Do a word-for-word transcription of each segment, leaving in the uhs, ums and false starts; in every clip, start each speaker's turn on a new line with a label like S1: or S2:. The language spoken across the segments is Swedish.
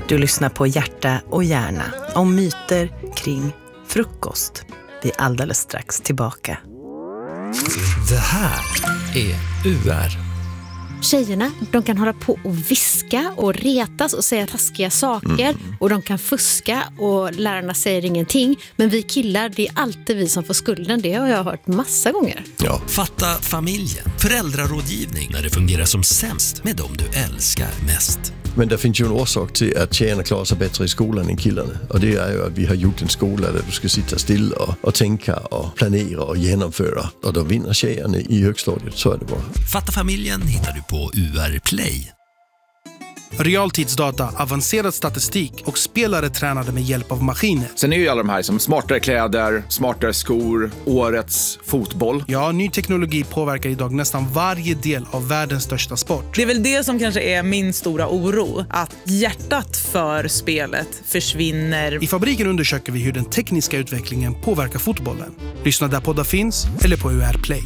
S1: Du lyssnar på Hjärta och hjärna om myter kring frukost. Vi är alldeles strax tillbaka.
S2: Det här är U R.
S3: Tjejerna, de kan hålla på och viska och retas och säga taskiga saker. Mm. Och de kan fuska och lärarna säger ingenting. Men vi killar, det är alltid vi som får skulden. Det har jag hört massa gånger.
S2: Ja. Fatta familjen. Föräldrarådgivning när det fungerar som sämst med dem du älskar mest.
S4: Men det finns ju en orsak till att tjejerna klarar sig bättre i skolan än killarna. Och det är ju att vi har gjort en skola där du ska sitta still och, och tänka och planera och genomföra. Och då vinner tjejerna i högstadiet, så är det bara.
S2: Fatta familjen hittar du på U R Play.
S5: Realtidsdata, avancerad statistik och spelare tränade med hjälp av maskiner.
S6: Sen är ju alla de här som smartare kläder, smartare skor, årets fotboll.
S5: Ja, ny teknologi påverkar idag nästan varje del av världens största sport.
S7: Det är väl det som kanske är min stora oro. Att hjärtat för spelet försvinner.
S5: I Fabriken undersöker vi hur den tekniska utvecklingen påverkar fotbollen. Lyssna där poddar finns eller på U R Play.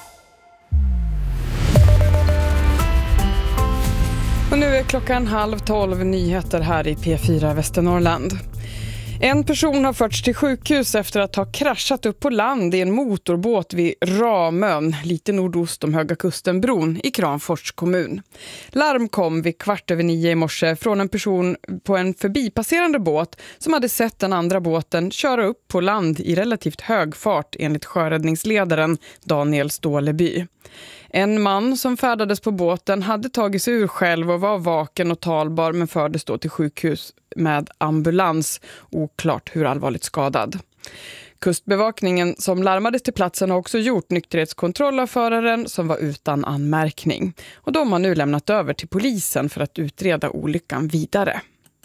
S8: Och nu är klockan halv tolv, nyheter här i P fyra Västernorrland. En person har förts till sjukhus efter att ha kraschat upp på land i en motorbåt vid Ramön, lite nordost om Höga Kustenbron i Kramfors kommun. Larm kom vid kvart över nio i morse från en person på en förbipasserande båt som hade sett den andra båten köra upp på land i relativt hög fart enligt sjöräddningsledaren Daniel Ståleby. En man som färdades på båten hade tagit sig ur själv och var vaken och talbar men fördes då till sjukhus med ambulans, oklart hur allvarligt skadad. Kustbevakningen som larmades till platsen har också gjort nykterhetskontroll av föraren som var utan anmärkning. Och de har nu lämnat över till polisen för att utreda olyckan vidare.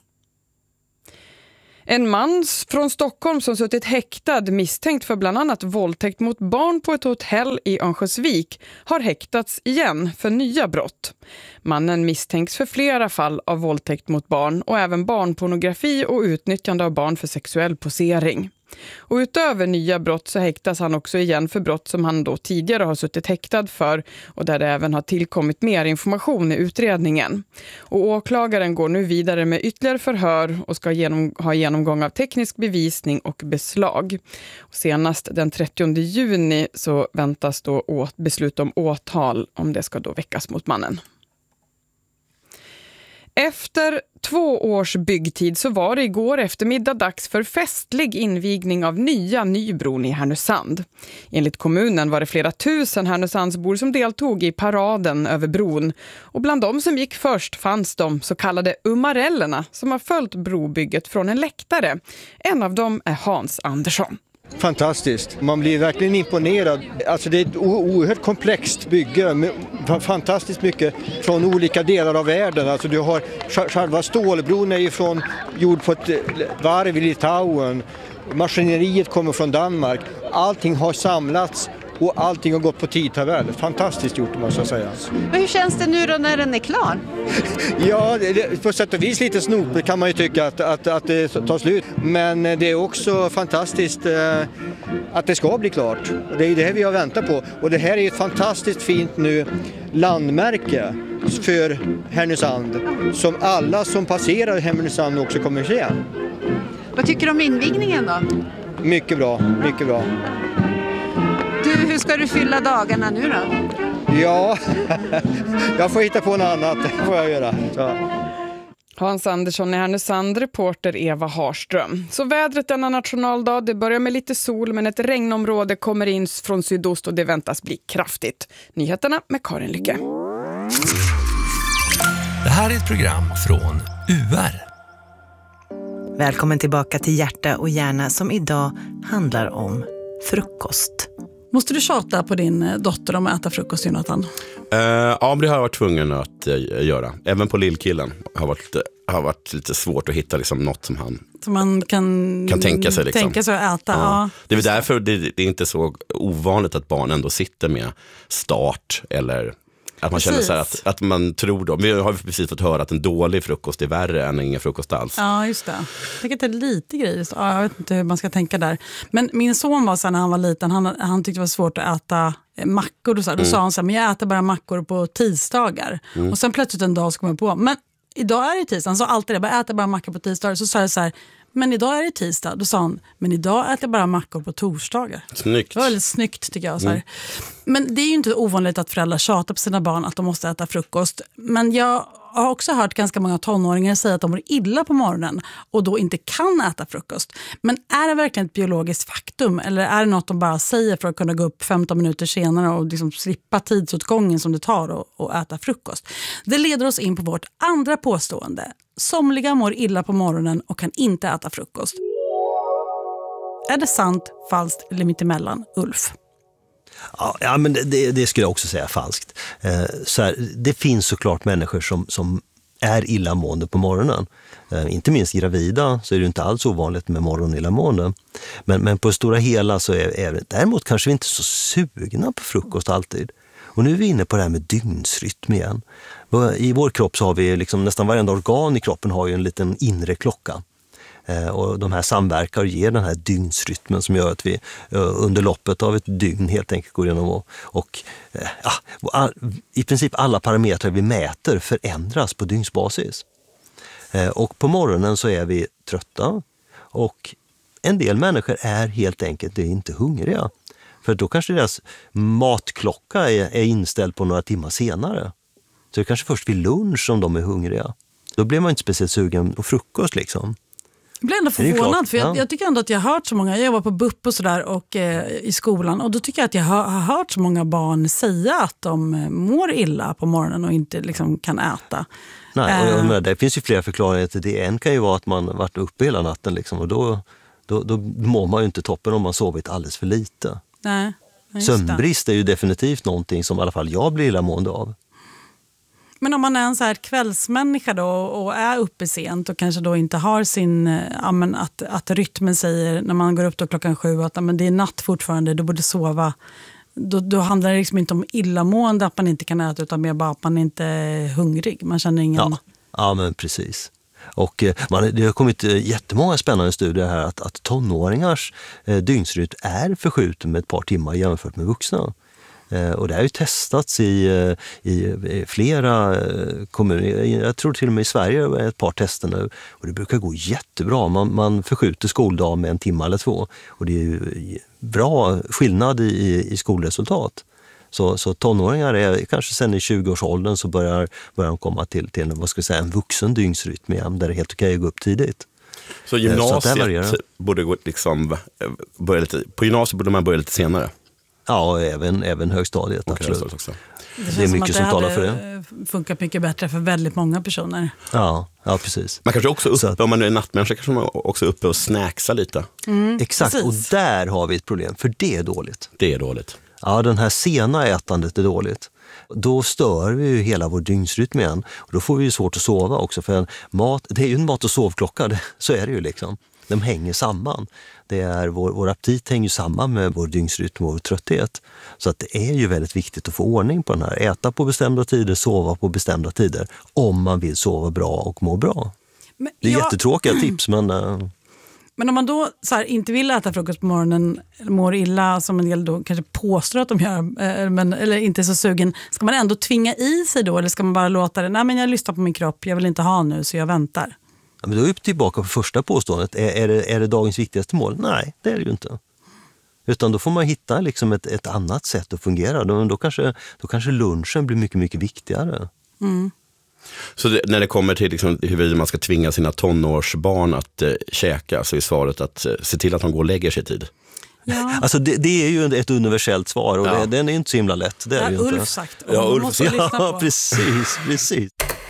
S8: En man från Stockholm som suttit häktad misstänkt för bland annat våldtäkt mot barn på ett hotell i Örnsköldsvik har häktats igen för nya brott. Mannen misstänks för flera fall av våldtäkt mot barn och även barnpornografi och utnyttjande av barn för sexuell posering. Och utöver nya brott så häktas han också igen för brott som han då tidigare har suttit häktad för och där det även har tillkommit mer information i utredningen. Och åklagaren går nu vidare med ytterligare förhör och ska genom, ha genomgång av teknisk bevisning och beslag. Och senast den trettionde juni så väntas då åt, beslut om åtal om det ska då väckas mot mannen. Efter två års byggtid så var det igår eftermiddag dags för festlig invigning av nya Nybron i Härnösand. Enligt kommunen var det flera tusen Härnösandsbor som deltog i paraden över bron. Och bland dem som gick först fanns de så kallade umarellerna som har följt brobygget från en läktare. En av dem är Hans Andersson.
S9: Fantastiskt. Man blir verkligen imponerad. Alltså det är ett oerhört komplext bygge med fantastiskt mycket från olika delar av världen. Alltså du har själva stålbron är ju från gjord på ett varv i Litauen. Maskineriet kommer från Danmark. Allting har samlats och allting har gått på tidtabell. Fantastiskt gjort måste jag säga.
S10: Men hur känns det nu då när den är klar?
S9: Ja, det, på sätt och vis lite snopet kan man ju tycka att, att, att det tar slut. Men det är också fantastiskt eh, att det ska bli klart. Det är ju det här vi har väntat på. Och det här är ett fantastiskt fint nu landmärke för Härnösand. Som alla som passerar Härnösand också kommer att se.
S10: Vad tycker du om invigningen då?
S9: Mycket bra, mycket bra.
S10: Du, hur ska du fylla dagarna nu då?
S9: Ja, jag får hitta på något annat, det får jag göra. Så.
S8: Hans Andersson är Härnösand, reporter Eva Harström. Så vädret denna nationaldag, det börjar med lite sol men ett regnområde kommer in från sydost och det väntas bli kraftigt. Nyheterna med Karin Lycke.
S2: Det här är ett program från U R.
S1: Välkommen tillbaka till Hjärta och hjärna som idag handlar om frukost.
S11: Måste du tjata på din dotter om att äta frukost, Jonathan?
S12: Uh, ja, det har jag varit tvungen att uh, göra. Även på lillkillen har varit, uh, har varit lite svårt att hitta liksom, något som han
S11: som man kan,
S12: kan tänka sig. Liksom.
S11: Tänka sig att äta.
S12: Ja.
S11: Ja.
S12: Det är därför det, det är inte så ovanligt att barn ändå sitter med start eller att man precis. Känner så här att, att man tror då. Vi har precis fått höra att en dålig frukost är värre än ingen frukost alls.
S11: Ja, just det. Jag tycker att det är lite grejer. Ja, jag vet inte hur man ska tänka där. Men min son var så när han var liten, han, han tyckte det var svårt att äta mackor. Då, så här, då mm. sa han så här, men jag äter bara mackor på tisdagar. Mm. Och sen plötsligt en dag så kom jag på, men idag är det tisdag. Han sa alltid det, bara äta bara mackor på tisdagar. Så sa jag så här, men idag är det tisdag. Då sa han, men idag äter jag bara mackor på torsdagar.
S12: Snyggt.
S11: Det var väldigt snyggt tycker jag. Så här.
S12: Mm.
S11: Men det är ju inte ovanligt att föräldrar tjatar på sina barn att de måste äta frukost. Men jag har också hört ganska många tonåringar säga att de mår illa på morgonen och då inte kan äta frukost. Men är det verkligen ett biologiskt faktum eller är det något de bara säger för att kunna gå upp femton minuter senare och liksom slippa tidsåtgången som det tar att äta frukost? Det leder oss in på vårt andra påstående. Somliga mår illa på morgonen och kan inte äta frukost. Är det sant, falskt eller mittemellan, Ulf?
S13: Ja, ja men det, det skulle jag också säga falskt. Eh, så här, det finns såklart människor som, som är illamående på morgonen. Eh, inte minst gravida så är det inte alls ovanligt med morgonillamående. Men, men på det stora hela så är, är däremot kanske vi inte så sugna på frukost alltid. Och nu är vi inne på det här med dygnsrytm igen. I vår kropp så har vi liksom, nästan varenda organ i kroppen har ju en liten inre klocka. Och de här samverkar och ger den här dygnsrytmen som gör att vi under loppet av ett dygn helt enkelt går igenom och, och ja, i princip alla parametrar vi mäter förändras på dygnsbasis. Och på morgonen så är vi trötta och en del människor är helt enkelt inte hungriga. För då kanske deras matklocka är, är inställd på några timmar senare. Så det är kanske först vid lunch som de är hungriga. Då blir man inte speciellt sugen på frukost liksom.
S11: Jag blir ändå förvånad för jag, jag tycker ändå att jag har hört så många, jag var på B U P och sådär och eh, i skolan och då tycker jag att jag har, har hört så många barn säga att de mår illa på morgonen och inte liksom kan äta.
S13: Nej, och, och, det finns ju flera förklaringar till det. En kan ju vara att man varit uppe hela natten liksom, och då, då, då mår man ju inte toppen om man sovit alldeles för lite.
S11: Nej,
S13: sömnbrist är ju definitivt någonting som i alla fall jag blir illamående av.
S11: Men om man är en så här kvällsmänniska då och är uppe sent och kanske då inte har sin, ja, men att, att rytmen säger när man går upp då klockan sju att ja, men det är natt fortfarande, du borde sova. Då, då handlar det liksom inte om illamående att man inte kan äta utan mer bara att man inte är hungrig. Man känner ingen...
S13: Ja, ja men precis. Och man, det har kommit jättemånga spännande studier här att, att tonåringars eh, dygnsrytm är förskjuten med ett par timmar jämfört med vuxna. Eh, och det har ju testats i, i, i flera kommuner. Jag tror till och med i Sverige är ett par tester nu. Och det brukar gå jättebra. Man, man förskjuter skoldag med en timme eller två. Och det är ju bra skillnad i, i skolresultat. Så, så tonåringar är kanske sen i tjugoårsåldern så börjar, börjar de komma till, till vad ska jag säga, en vuxen dygnsrytm igen, där det är helt okej att gå upp tidigt.
S12: Så gymnasiet så borde gå liksom, börja lite, på gymnasiet borde man börja lite senare?
S13: Ja, även, även högstadiet,
S12: okay,
S13: absolut.
S12: Också.
S11: Det,
S13: det är mycket som, som talar för det.
S11: Funkat mycket bättre för väldigt många personer.
S13: Ja, ja precis.
S12: Man kanske också uppe, om man är nattmänniska kanske man också är uppe och snacksa lite.
S11: Mm,
S13: Exakt,
S11: precis.
S13: Och där har vi ett problem, för det är dåligt.
S12: Det är dåligt.
S13: Ja, den här sena ätandet är dåligt. Då stör vi ju hela vår dygnsrytm igen. Och då får vi ju svårt att sova också. För en mat, det är ju en mat- och sovklocka, det, så är det ju liksom. De hänger samman. Det är vår, vår aptit hänger samman med vår dygnsrytm och vår trötthet. Så att det är ju väldigt viktigt att få ordning på den här. Äta på bestämda tider, sova på bestämda tider. Om man vill sova bra och må bra. Men det är jag... jättetråkiga tips, men... Uh...
S11: Men om man då så här, inte vill äta frukost på morgonen, mår illa som en del då kanske påstår att de gör, eh, men, eller inte är så sugen, ska man ändå tvinga i sig då eller ska man bara låta det, nej men jag lyssnar på min kropp, jag vill inte ha nu så jag väntar?
S13: Ja, men då är vi tillbaka på första påståendet, är, är, det, är det dagens viktigaste mål? Nej, det är det ju inte. Utan då får man hitta liksom ett, ett annat sätt att fungera, då, då, kanske, då kanske lunchen blir mycket, mycket viktigare.
S11: Mm.
S12: Så det, när det kommer till liksom hur man ska tvinga sina tonårsbarn att eh, käka så är svaret att eh, se till att de går och lägger sig i tid.
S11: Ja.
S13: Alltså det, det är ju ett universellt svar och ja. det, den är inte så himla lätt. Det är
S11: ja,
S13: det ju
S11: Ulf
S13: inte.
S11: sagt.
S13: Ja, Ulf
S11: måste lyssna på.
S13: Ja, precis, precis.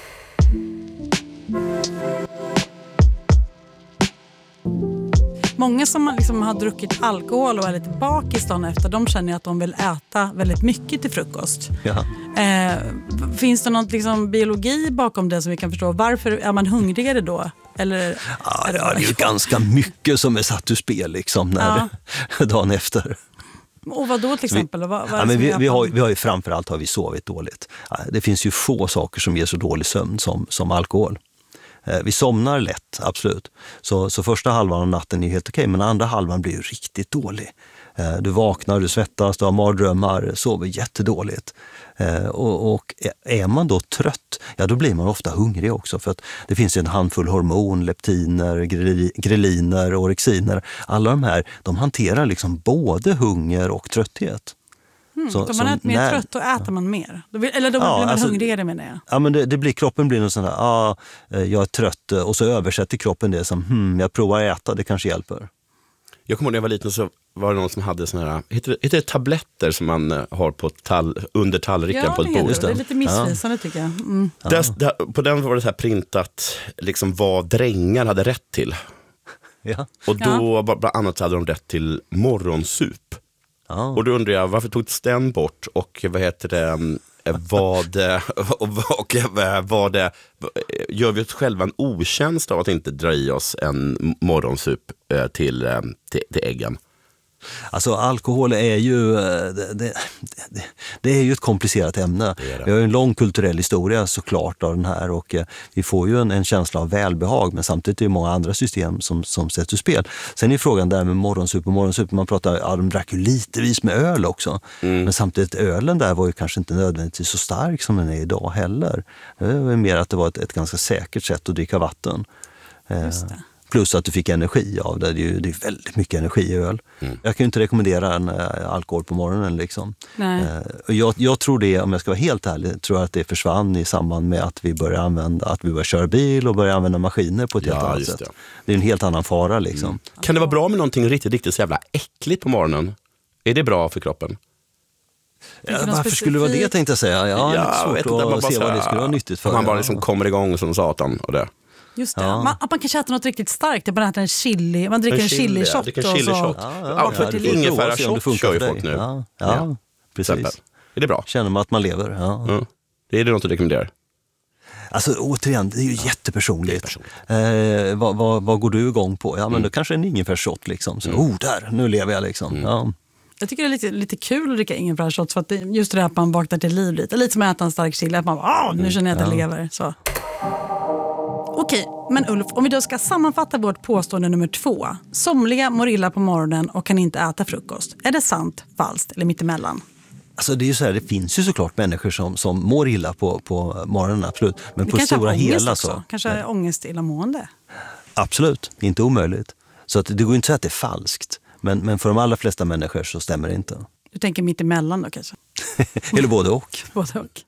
S11: Många som liksom har druckit alkohol och är lite bakis dagen efter, de känner att de vill äta väldigt mycket till frukost.
S13: Ja.
S11: Eh, finns det någon liksom biologi bakom det som vi kan förstå? Varför är man hungrigare då? Eller,
S13: ja, är det, ja, det är ju ganska mycket som är satt ur spel liksom, när ja. dagen efter.
S11: Och vad då till exempel? Vi, vad, vad
S13: ja, men vi, vi, har, vi har ju framförallt har vi sovit dåligt. Det finns ju få saker som ger så dålig sömn som, som alkohol. Vi somnar lätt, absolut. Så, så första halvan av natten är helt okej, men andra halvan blir ju riktigt dålig. Eh, du vaknar, du svettas, du har mardrömmar, sover jättedåligt. Eh, och, och är man då trött, ja då blir man ofta hungrig också, för att det finns en handfull hormon, leptiner, greliner, orexiner. Alla de här, de hanterar liksom både hunger och trötthet.
S11: Mm, så, om man är mer när, trött då äter man mer. Då vill, eller då ja, blir man alltså, hungrigare menar jag.
S13: Ja, men det, det blir, kroppen blir något sånt här, ah, jag är trött, och så översätter kroppen det som, hmm, jag provar att äta, det kanske hjälper.
S12: Jag kommer ihåg när jag var liten så var det någon som hade såna här, heter det, heter det tabletter som man har på tall, under tallriken
S11: ja,
S12: på ett bord?
S11: Ja, det är lite missvisande ja. tycker jag. Mm.
S12: Ja. Där, där, på den var det så här printat liksom vad drängar hade rätt till.
S13: Ja.
S12: Och då ja. bland annat hade de rätt till morgonsup. Ja. Och då undrar jag, varför togs den bort? Och vad heter det, vad, och, och vad det, gör vi oss själva en otjänst av att inte dra i oss en morgonsup till, till, till äggen?
S13: Alltså alkohol är ju det, det, det, det är ju ett komplicerat ämne. Det det. Vi har ju en lång kulturell historia såklart av den här, och vi får ju en, en känsla av välbehag, men samtidigt är det många andra system som, som sätts ur spel. Sen är frågan där med morgonsup och morgonsup, man pratar, ja de drack ju litevis med öl också, mm. men samtidigt ölen där var ju kanske inte nödvändigtvis så stark som den är idag heller. Det var mer att det var ett, ett ganska säkert sätt att dricka vatten.
S11: Just det.
S13: Plus att du fick energi av det. Det är, ju, det är väldigt mycket energi i öl. Mm. Jag kan ju inte rekommendera en äh, alkohol på morgonen. Liksom.
S11: Nej.
S13: Äh, jag, jag tror det, om jag ska vara helt ärlig, tror att det försvann i samband med att vi började använda, att vi började köra bil och började använda maskiner på ett ja, helt annat sätt. Det. det är en helt annan fara. Liksom. Mm.
S12: Kan det vara bra med någonting riktigt, riktigt så jävla äckligt på morgonen? Är det bra för kroppen?
S13: Ja, varför skulle det vara det, tänkte jag säga? Ja,
S12: ja,
S13: svårt att
S12: inte,
S13: se vad det skulle vara nyttigt för.
S12: Man bara liksom kommer igång som satan och det.
S11: Just det. Ja. Man, att man kanske äter något riktigt starkt. Man äter en chili, man dricker en, en chili shot.
S12: Ja, en chili shot. Ja, ja, ja, ja, ingefära shot kör ju folk nu.
S13: Ja, ja, ja precis.
S12: Är det bra?
S13: Känner man att man lever. Ja.
S12: Mm. Det är det något du rekommenderar?
S13: Alltså återigen, det är ju jättepersonligt. Eh, vad, vad, vad går du igång på? Ja, men mm. då kanske en ingefärsshot liksom. Så, mm. oh, där, nu lever jag liksom. Mm. Ja.
S11: Jag tycker det är lite, lite kul att dricka ingefärsshots, för att det, just det att man vaknar till liv lite. Lite som att äta en stark chili, att man bara, nu känner jag att jag lever. Så. Okej, men Ulf, om vi då ska sammanfatta vårt påstående nummer två. Somliga mår illa på morgonen och kan inte äta frukost. Är det sant, falskt eller mittemellan?
S13: Alltså det är ju så här, det finns ju såklart människor som, som mår illa på, på morgonen, absolut. Men
S11: det
S13: på stora hela
S11: också.
S13: så.
S11: Kanske är ångest illamående.
S13: Absolut, inte omöjligt. Så att det går inte att säga att det är falskt. Men, men för de allra flesta människor så stämmer det inte.
S11: Du tänker mittemellan då kanske?
S13: Eller både och.
S11: Både och.